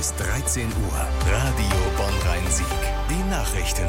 bis 13 Uhr. Radio Bonn-Rhein-Sieg. Die Nachrichten.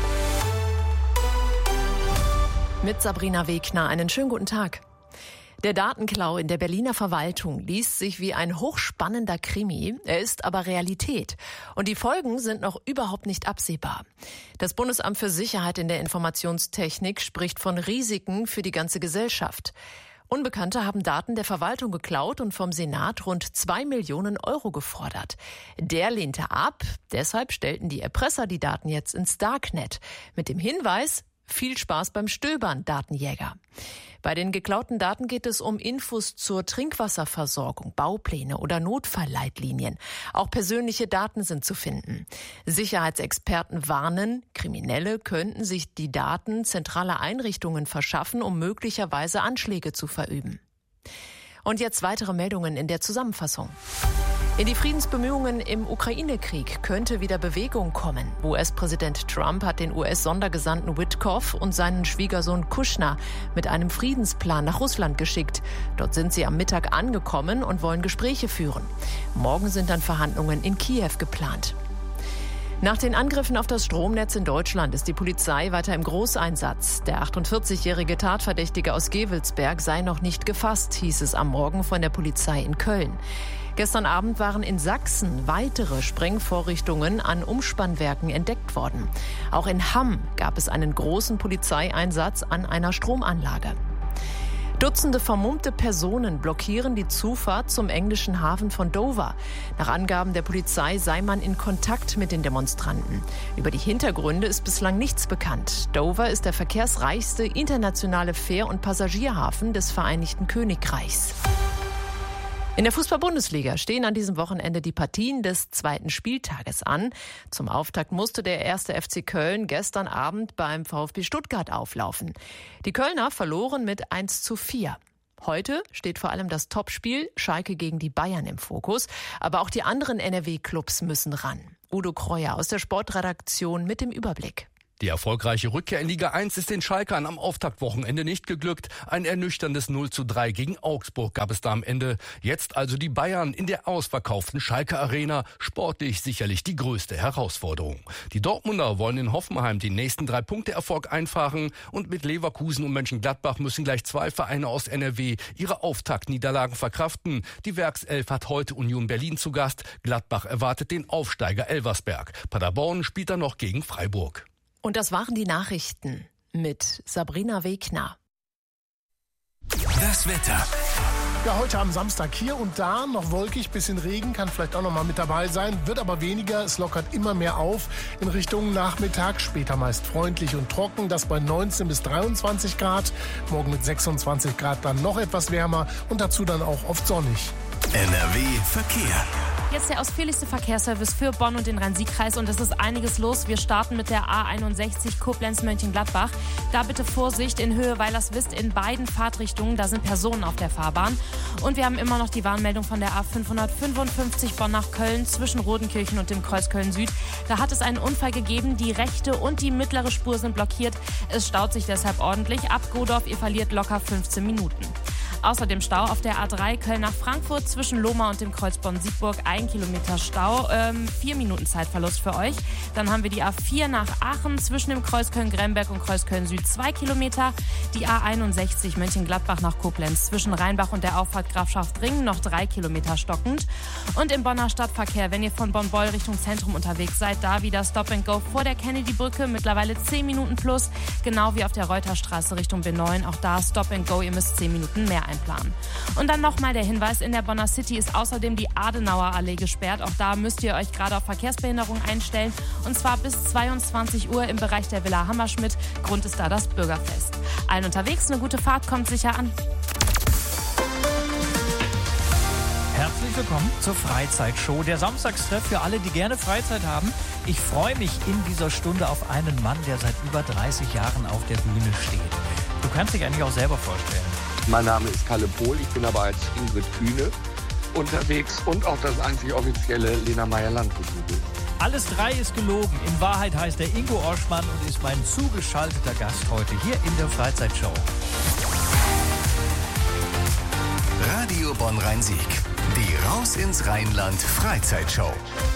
Mit Sabrina Wegner einen schönen guten Tag. Der Datenklau in der Berliner Verwaltung liest sich wie ein hochspannender Krimi. Er ist aber Realität. Und die Folgen sind noch überhaupt nicht absehbar. Das Bundesamt für Sicherheit in der Informationstechnik spricht von Risiken für die ganze Gesellschaft. Unbekannte haben Daten der Verwaltung geklaut und vom Senat rund 2 Millionen Euro gefordert. Der lehnte ab. Deshalb stellten die Erpresser die Daten jetzt ins Darknet. Mit dem Hinweis: viel Spaß beim Stöbern, Datenjäger. Bei den geklauten Daten geht es um Infos zur Trinkwasserversorgung, Baupläne oder Notfallleitlinien. Auch persönliche Daten sind zu finden. Sicherheitsexperten warnen, Kriminelle könnten sich die Daten zentraler Einrichtungen verschaffen, um möglicherweise Anschläge zu verüben. Und jetzt weitere Meldungen in der Zusammenfassung. In die Friedensbemühungen im Ukraine-Krieg könnte wieder Bewegung kommen. US-Präsident Trump hat den US-Sondergesandten Witkoff und seinen Schwiegersohn Kushner mit einem Friedensplan nach Russland geschickt. Dort sind sie am Mittag angekommen und wollen Gespräche führen. Morgen sind dann Verhandlungen in Kiew geplant. Nach den Angriffen auf das Stromnetz in Deutschland ist die Polizei weiter im Großeinsatz. Der 48-jährige Tatverdächtige aus Gevelsberg sei noch nicht gefasst, hieß es am Morgen von der Polizei in Köln. Gestern Abend waren in Sachsen weitere Sprengvorrichtungen an Umspannwerken entdeckt worden. Auch in Hamm gab es einen großen Polizeieinsatz an einer Stromanlage. Dutzende vermummte Personen blockieren die Zufahrt zum englischen Hafen von Dover. Nach Angaben der Polizei sei man in Kontakt mit den Demonstranten. Über die Hintergründe ist bislang nichts bekannt. Dover ist der verkehrsreichste internationale Fähr- und Passagierhafen des Vereinigten Königreichs. In der Fußball-Bundesliga stehen an diesem Wochenende die Partien des zweiten Spieltages an. Zum Auftakt musste der 1. FC Köln gestern Abend beim VfB Stuttgart auflaufen. Die Kölner verloren mit 1:4. Heute steht vor allem das Topspiel Schalke gegen die Bayern im Fokus. Aber auch die anderen NRW-Clubs müssen ran. Udo Kreuer aus der Sportredaktion mit dem Überblick. Die erfolgreiche Rückkehr in Liga 1 ist den Schalkern am Auftaktwochenende nicht geglückt. Ein ernüchterndes 0:3 gegen Augsburg gab es da am Ende. Jetzt also die Bayern in der ausverkauften Schalke Arena. Sportlich sicherlich die größte Herausforderung. Die Dortmunder wollen in Hoffenheim den nächsten 3-Punkte-Erfolg einfahren. Und mit Leverkusen und Mönchengladbach müssen gleich 2 Vereine aus NRW ihre Auftaktniederlagen verkraften. Die Werkself hat heute Union Berlin zu Gast. Gladbach erwartet den Aufsteiger Elversberg. Paderborn spielt dann noch gegen Freiburg. Und das waren die Nachrichten mit Sabrina Wegner. Das Wetter. Ja, heute am Samstag hier und da noch wolkig, bisschen Regen, kann vielleicht auch noch mal mit dabei sein, wird aber weniger, es lockert immer mehr auf in Richtung Nachmittag, später meist freundlich und trocken, das bei 19 bis 23 Grad, morgen mit 26 Grad dann noch etwas wärmer und dazu dann auch oft sonnig. NRW Verkehr. Jetzt der ausführlichste Verkehrsservice für Bonn und den Rhein-Sieg-Kreis und es ist einiges los. Wir starten mit der A61 Koblenz-Mönchengladbach. Da bitte Vorsicht in Höhe Weilerswist in beiden Fahrtrichtungen. Da sind Personen auf der Fahrbahn. Und wir haben immer noch die Warnmeldung von der A555 Bonn nach Köln zwischen Rodenkirchen und dem Kreuz Köln-Süd. Da hat es einen Unfall gegeben. Die rechte und die mittlere Spur sind blockiert. Es staut sich deshalb ordentlich. Ab Godorf, ihr verliert locker 15 Minuten. Außerdem Stau auf der A3 Köln nach Frankfurt zwischen Lohmar und dem Kreuz Bonn-Siegburg. 1 Kilometer Stau, 4 Minuten Zeitverlust für euch. Dann haben wir die A4 nach Aachen zwischen dem Kreuz Köln-Gremberg und Kreuz Köln-Süd 2 Kilometer. Die A61 Mönchengladbach nach Koblenz zwischen Rheinbach und der Auffahrt Grafschaft-Ringen noch 3 Kilometer stockend. Und im Bonner Stadtverkehr, wenn ihr von Bonn-Beul Richtung Zentrum unterwegs seid, da wieder Stop and Go vor der Kennedy-Brücke, mittlerweile 10 Minuten plus. Genau wie auf der Reuterstraße Richtung B9, auch da Stop and Go, ihr müsst 10 Minuten mehr einplanen. Und dann nochmal der Hinweis, in der Bonner City ist außerdem die Adenauer Allee gesperrt. Auch da müsst ihr euch gerade auf Verkehrsbehinderung einstellen. Und zwar bis 22 Uhr im Bereich der Villa Hammerschmidt. Grund ist da das Bürgerfest. Allen unterwegs, eine gute Fahrt, kommt sicher an. Herzlich willkommen zur Freizeitshow, der Samstagstreff für alle, die gerne Freizeit haben. Ich freue mich in dieser Stunde auf einen Mann, der seit über 30 Jahren auf der Bühne steht. Du kannst dich eigentlich auch selber vorstellen. Mein Name ist Kalle Pohl, ich bin aber als Ingrid Kühne unterwegs und auch das einzig offizielle Lena Meyer-Landrut-Double. Alles 3 ist gelogen. In Wahrheit heißt er Ingo Oschmann und ist mein zugeschalteter Gast heute hier in der Freizeitshow. Radio Bonn-Rhein-Sieg. Die Raus ins Rheinland Freizeitshow.